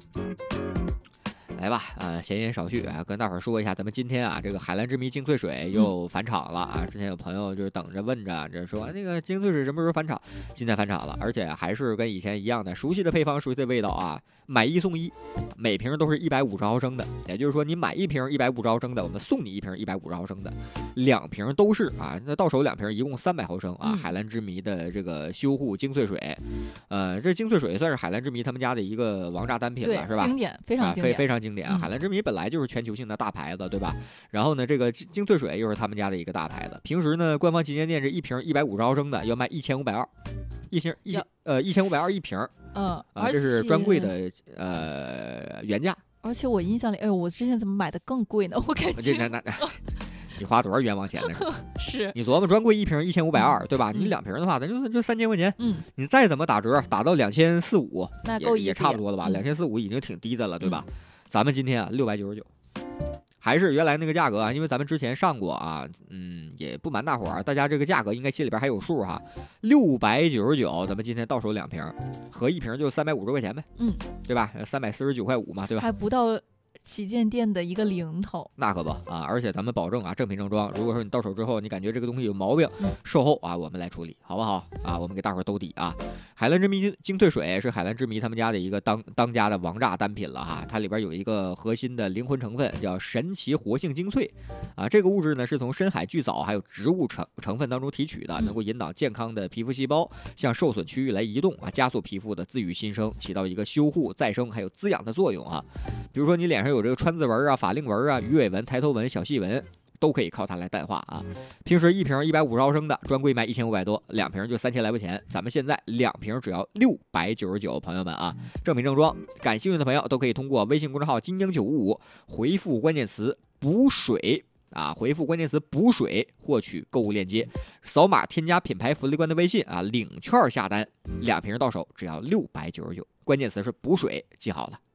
来吧，闲言少叙啊，跟大伙儿说一下，咱们今天啊，这个海蓝之谜精粹水又返场了啊！之前有朋友就是等着问着，这说那个精粹水什么时候返场？今天返场了，而且还是跟以前一样的熟悉的配方、熟悉的味道啊，买一送一，每瓶都是150毫升的，也就是说你买一瓶150毫升的，我们送你一瓶150毫升的，2瓶都是啊，那到手2瓶一共300毫升啊，海蓝之谜的这个修护精粹水，这精粹水算是海蓝之谜他们家的一个王炸单品了，是吧？ 经典，非常经典， 非常经典啊！海蓝之谜本来就是全球性的大牌子，对吧？然后呢，这个精粹水又是他们家的一个大牌子。平时呢，官方旗舰店这一瓶150毫升的要卖1520，1520一瓶，这是专柜的原价。 而且我印象里，哎呦，我之前怎么买的更贵呢？我感觉你花多少冤枉钱呢？ 是你琢磨专柜一瓶1520，对吧？你2瓶的话，咱就3000块钱。你再怎么打折，打到2450， 那够也差不多了吧？2450已经挺低的了，对吧？咱们今天啊699，还是原来那个价格啊，因为咱们之前上过啊，也不瞒大伙儿，大家这个价格应该心里边还有数哈。699，咱们今天到手2瓶，合一瓶就350块钱呗，对吧？349块5嘛，对吧？ 还不到旗舰店的一个零头， 那可不啊！而且咱们保证啊，正品正装。如果说你到手之后，你感觉这个东西有毛病，售后啊，我们来处理，好不好啊？我们给大伙儿兜底啊！海蓝之谜精粹水是海蓝之谜他们家的一个当家的王炸单品了哈。它里边有一个核心的灵魂成分叫神奇活性精粹啊，这个物质呢是从深海巨藻还有植物成分当中提取的，能够引导健康的皮肤细胞向受损区域来移动啊，加速皮肤的自愈新生，起到一个修护、再生还有滋养的作用啊。比如说你脸上有这个川字纹啊、法令纹啊、鱼尾纹、抬头纹、小细纹，都可以靠它来淡化啊。平时一瓶150毫升的，专柜卖1500多，2瓶就3000来块钱。咱们现在2瓶只要699，朋友们啊，正品正装。感兴趣的朋友都可以通过微信公众号金鹰955回复关键词补水啊，回复关键词补水获取购物链接，扫码添加品牌福利官的微信啊，领券下单，2瓶到手只要699，关键词是补水，记好了。